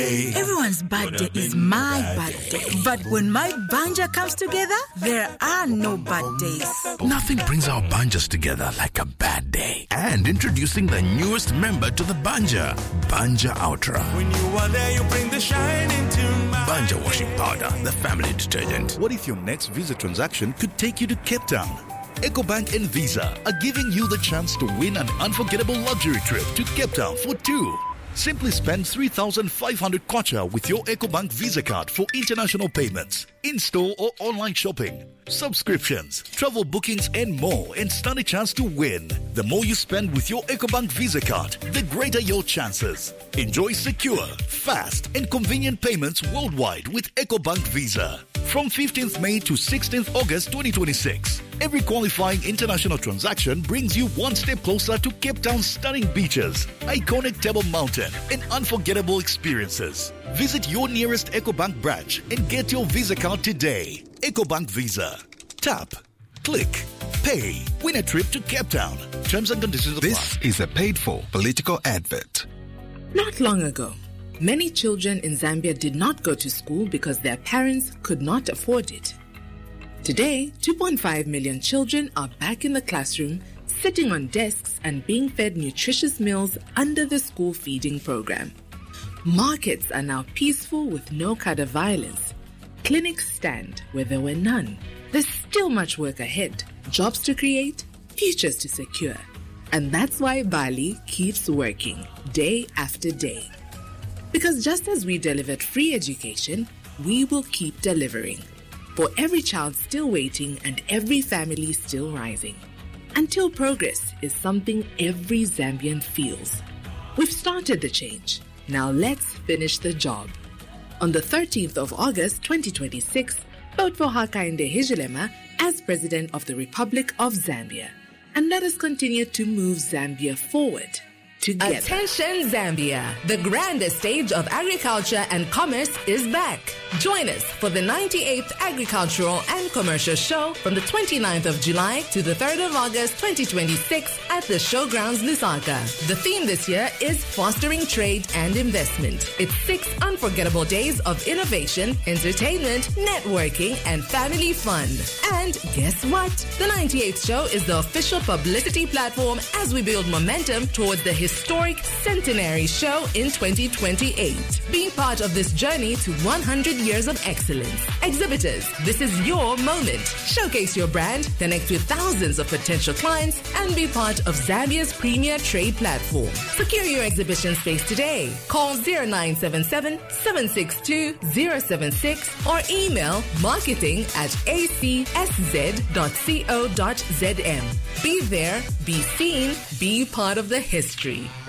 Everyone's birthday is my birthday. But when my banja comes together, there are no bad days. Nothing brings our banjas together like a bad day. And introducing the newest member to the banja, Banja Ultra. When you are there, you bring the shine into my Banja washing powder, the family detergent. What if your next Visa transaction could take you to Cape Town? EcoBank and Visa are giving you the chance to win an unforgettable luxury trip to Cape Town for two. Simply spend 3,500 kwacha with your EcoBank Visa card for international payments, in-store or online shopping, subscriptions, travel bookings and more, and stand a chance to win. The more you spend with your EcoBank Visa card, the greater your chances. Enjoy secure, fast and convenient payments worldwide with EcoBank Visa. From 15th May to 16th August 2026, every qualifying international transaction brings you one step closer to Cape Town's stunning beaches, iconic Table Mountain, and unforgettable experiences. Visit your nearest EcoBank branch and get your Visa card today. EcoBank Visa. Tap, click, pay. Win a trip to Cape Town. Terms and conditions apply. This is a paid-for political advert. Not long ago, many children in Zambia did not go to school because their parents could not afford it. Today, 2.5 million children are back in the classroom, sitting on desks and being fed nutritious meals under the school feeding program. Markets are now peaceful with no kind of violence. Clinics stand where there were none. There's still much work ahead, jobs to create, futures to secure. And that's why Bali keeps working day after day. Because just as we delivered free education, we will keep delivering. For every child still waiting and every family still rising. Until progress is something every Zambian feels. We've started the change. Now let's finish the job. On the 13th of August 2026, vote for Hakainde Hichilema as President of the Republic of Zambia. And let us continue to move Zambia forward. Together. Attention Zambia! The grandest stage of agriculture and commerce is back. Join us for the 98th Agricultural and Commercial Show from the 29th of July to the 3rd of August 2026 at the Showgrounds Lusaka. The theme this year is Fostering Trade and Investment. It's 6 unforgettable days of innovation, entertainment, networking, and family fun. And guess what? The 98th Show is the official publicity platform as we build momentum towards the historic centenary show in 2028. Be part of this journey to 100 years of excellence. Exhibitors, this is your moment. Showcase your brand, connect with thousands of potential clients, and be part of Zambia's premier trade platform. Secure your exhibition space today. Call 0977-762-076 or email marketing@acsz.co.zm. Be there, be seen, be part of the history.